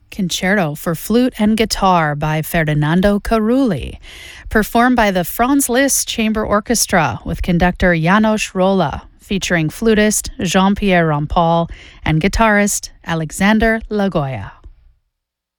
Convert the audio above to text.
Concerto for Flute and Guitar by Ferdinando Carulli, performed by the Franz Liszt Chamber Orchestra with conductor János Róla, featuring flutist Jean-Pierre Rampal and guitarist Alexander Lagoya.